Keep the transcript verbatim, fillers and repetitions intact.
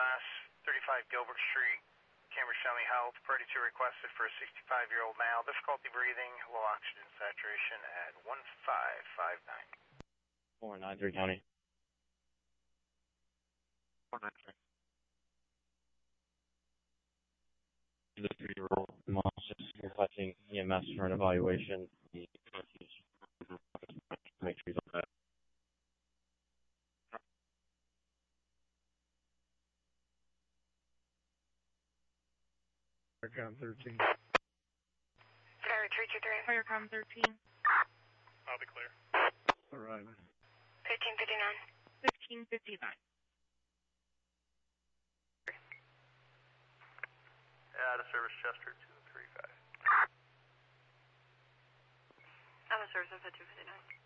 S, thirty-five Gilbert Street, Cambridge County Health. Party two requested for a sixty-five-year-old male, difficulty breathing, low oxygen saturation at one five five nine. four nine three County. four nine three. The three-year-old mom just requesting E M S for an evaluation. Make sure he's on that. Firecom thirteen. Skyra three two three. Firecom thirteen. I'll be clear. Arriving. fifteen fifty-nine. fifteen fifty-nine. Out of service, Chester two three five. I'm a service at two fifty-nine.